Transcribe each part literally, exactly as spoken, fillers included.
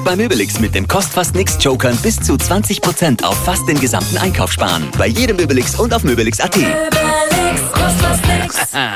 bei Möbelix mit den Kostfast-Nix-Jokern bis zu zwanzig Prozent auf fast den gesamten Einkauf sparen. Bei jedem Möbelix und auf Möbelix Punkt at. Möbelix, kostet nix.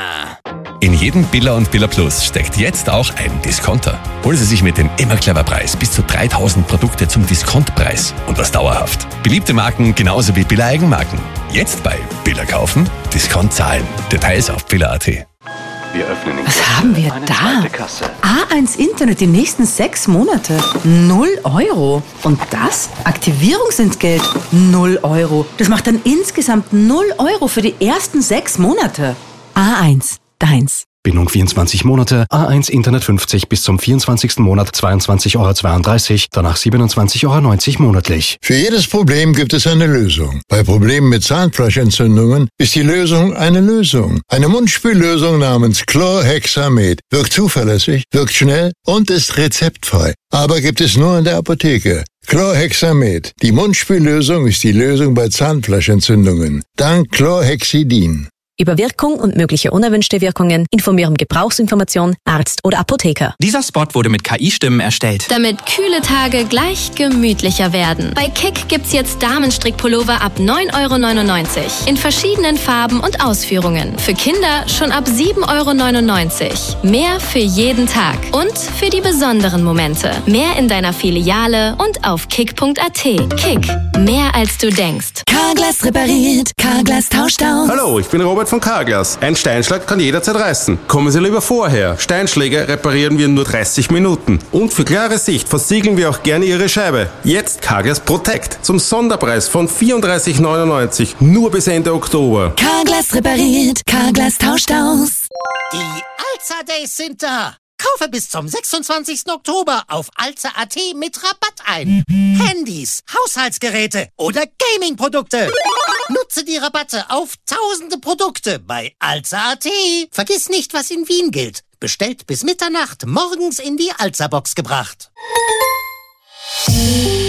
In jedem Billa und Billa Plus steckt jetzt auch ein Discounter. Holen Sie sich mit dem immer clever Preis bis zu dreitausend Produkte zum Diskontpreis. Und das dauerhaft. Beliebte Marken genauso wie Billa Eigenmarken. Jetzt bei Billa kaufen, Discount zahlen. Details auf Billa Punkt at. Wir öffnen in Was Kürze haben wir eine da? zweite Kasse. A eins Internet die nächsten sechs Monate. Null Euro. Und das? Aktivierungsentgelt. Null Euro. Das macht dann insgesamt null Euro für die ersten sechs Monate. A eins. Deins. Bindung vierundzwanzig Monate, A eins Internet fünfzig bis zum vierundzwanzigsten Monat zweiundzwanzig Euro zweiunddreißig, danach siebenundzwanzig Euro neunzig monatlich. Für jedes Problem gibt es eine Lösung. Bei Problemen mit Zahnfleischentzündungen ist die Lösung eine Lösung. Eine Mundspüllösung namens Chlorhexamed wirkt zuverlässig, wirkt schnell und ist rezeptfrei. Aber gibt es nur in der Apotheke. Chlorhexamed. Die Mundspüllösung ist die Lösung bei Zahnfleischentzündungen. Dank Chlorhexidin. Über Wirkung und mögliche unerwünschte Wirkungen informieren Gebrauchsinformation, Arzt oder Apotheker. Dieser Spot wurde mit K I-Stimmen erstellt. Damit kühle Tage gleich gemütlicher werden. Bei Kick gibt's jetzt Damenstrickpullover ab neun Euro neunundneunzig. In verschiedenen Farben und Ausführungen. Für Kinder schon ab sieben Euro neunundneunzig. Mehr für jeden Tag. Und für die besonderen Momente. Mehr in deiner Filiale und auf kick punkt at. Kick. Mehr als du denkst. Carglass repariert, Carglass tauscht aus. Hallo, ich bin Robert von Carglass. Ein Steinschlag kann jederzeit reißen. Kommen Sie lieber vorher. Steinschläge reparieren wir in nur dreißig Minuten. Und für klare Sicht versiegeln wir auch gerne Ihre Scheibe. Jetzt Carglass Protect. Zum Sonderpreis von vierunddreißig neunundneunzig. Nur bis Ende Oktober. Carglass repariert, Carglass tauscht aus. Die Alza Days sind da. Kaufe bis zum sechsundzwanzigsten Oktober auf alza punkt at mit Rabatt ein. Handys, Haushaltsgeräte oder Gaming-Produkte. Nutze die Rabatte auf tausende Produkte bei alza punkt at. Vergiss nicht, was in Wien gilt. Bestellt bis Mitternacht, morgens in die Alza-Box gebracht.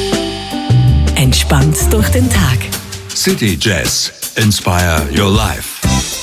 Entspannt durch den Tag. City Jazz. Inspire your life.